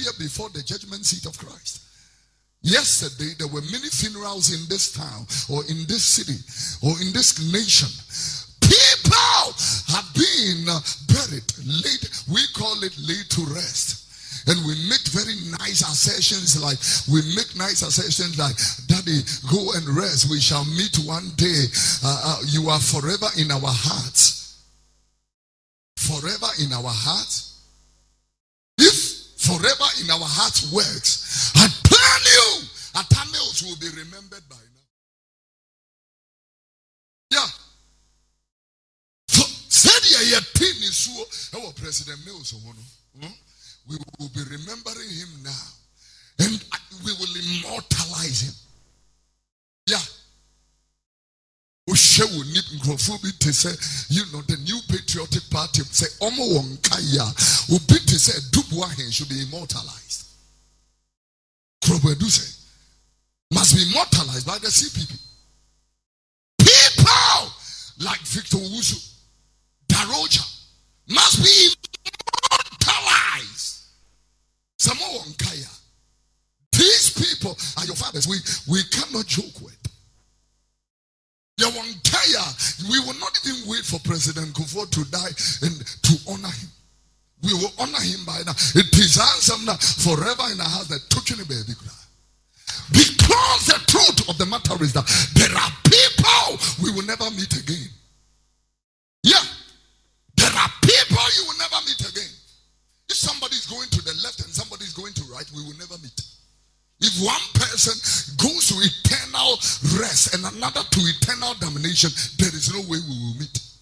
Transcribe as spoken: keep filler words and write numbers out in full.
appear before the judgment seat of Christ. Yesterday, there were many funerals in this town or in this city or in this nation. People have been buried, laid, we call it laid to rest. And we make very nice assertions like, we make nice assertions like, Daddy, go and rest. We shall meet one day. Uh, uh, you are forever in our hearts. Forever in our hearts. If forever in our hearts works, I tell you, Atamios will be remembered by now. Yeah. Said ya team is so, our President Mills, we will be remembering him now, and we will immortalize him. Yeah. You know, the New Patriotic Party say, Omo Wonkaya, Ubiti say, Dubuahin should be immortalized. Krobeduse must be immortalized by the C P P. People like Victor Owusu, Daroja must be immortalized. Samoa Nkaya. These people are your fathers. We we cannot joke with. Yawankaya, we will not even wait for President Kufuor to die and to honor him. We will honor him by now. It is handsome now forever in our house that touching a baby cry. Because the truth of the matter is that there are people we will never meet again. Yeah. There are people you will never meet again. If somebody is going to the left and somebody is going to right, we will never meet. If one person goes to eternal rest and another to eternal damnation, there is no way we will meet.